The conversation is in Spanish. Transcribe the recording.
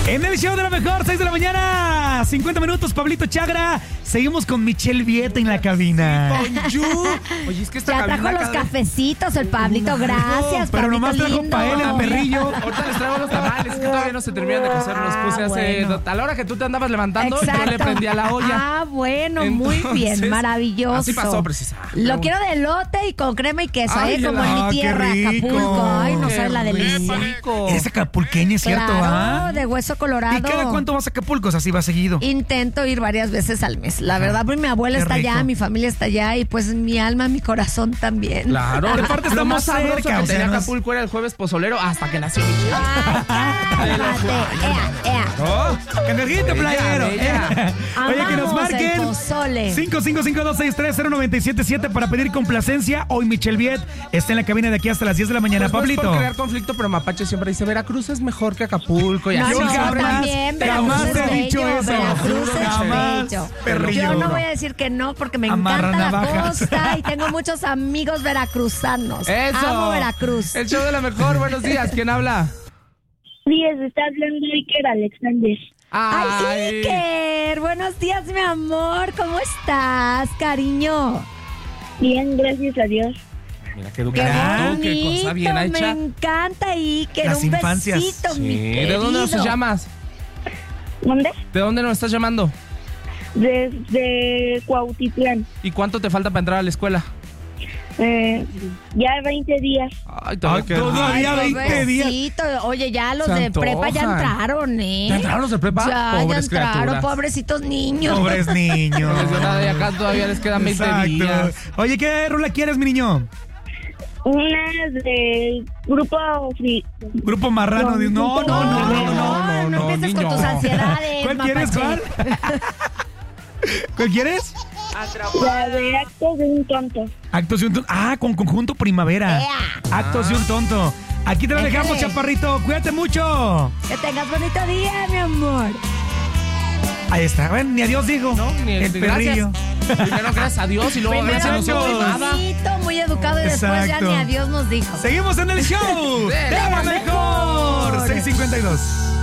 En el show de la mejor, 6 de la mañana, 50 minutos, Pablito Chagra. Seguimos con Michelle Vieta en la cabina. Bonjour. Oye, es que esta Ya cabina trajo los cafecitos el Pablito, gracias. Pero Pablito nomás trajo lindo. para él el perrillo. Ahorita les traigo los tamales, que todavía no se terminan de cocer. Los puse hace... bueno. A la hora que tú te andabas levantando, Exacto. yo le prendí a la olla. Ah, bueno, muy bien, Entonces, maravilloso. así pasó, precisa. Lo quiero de elote y con crema y queso, Ay, como en mi qué tierra, rico. Acapulco. Ay, no Qué sabes la delicia. rico. Eres acapulqueña, es cierto, Claro, ¿ah? de hueso colorado. ¿Y cada cuánto vas a Acapulco? O sea, ¿sí vas seguido? Intento ir varias veces al mes. La verdad, pues mi abuela Qué está allá, rico. mi familia está allá y pues mi alma, mi corazón también. Claro, Aparte está lo más más sabroso cerca, que o sea, tenía no es- Acapulco era el jueves pozolero hasta que nació Michelle. Ay, cálmate. Ea. ¡Oh! ¡Canejito playero! bella. Oye, que nos Amamos marquen. el pozole. 555-263-0977 para pedir complacencia. Hoy Michelle Viet está en la cabina de aquí hasta las 10 de la mañana. Pues no es Pablito. por crear conflicto, pero Mapache siempre dice Veracruz es mejor que Acapulco. Y No, así Yo no, siempre. también, Veracruz jamás es te he dicho bello, eso. Veracruz es Jamás, bello. perrillo. Yo no voy a decir que no porque me Amarra encanta la navajas. costa y tengo muchos amigos veracruzanos. Eso. Amo Veracruz. El show de la mejor. Buenos días. ¿Quién habla? Sí, está hablando Iker Alexander. Ay, Iker, buenos días, mi amor. ¿Cómo estás, cariño? Bien, gracias a Dios. Mira qué Qué educado, qué bonito, cosa bien me hecha. encanta, Iker. Las Un infancias. besito, Sí. mi querido. ¿De dónde nos llamas? ¿Dónde? ¿De dónde nos estás llamando? Desde Cuautitlán. ¿Y cuánto te falta para entrar a la escuela? Ya 20 días. Ay, Ay, todavía Ay, 20 días. pobrecito. Oye, ya los Se de prepa ya antojan. entraron, ¿eh? ¿Ya entraron los de prepa? Ya Pobres entraron, criaturas. pobrecitos niños. Pobres niños. No les dio nada y acá todavía les quedan 20 días. Exacto. Oye, ¿qué rola quieres, mi niño? Una de Grupo Free. Grupo Marrano. No, No empieces con niño. tus ansiedades, ¿Cuál quieres, mapache. cuál? ¿Cuál quieres? La de Actos de un Tonto. Actos de un tonto. Ah, con Conjunto Primavera. Ea. Actos de un tonto. Aquí te lo dejamos, Déjale. chaparrito. Cuídate mucho. Que tengas bonito día, mi amor. Ahí está. Bueno, ni adiós digo. No, ni el perrillo. Primero gracias a Dios y luego Primero gracias a Dios. nosotros nada. Bonito, muy educado y después ya Exacto. ni adiós nos dijo. Seguimos en el show De de la la mejor. mejor. 6:52.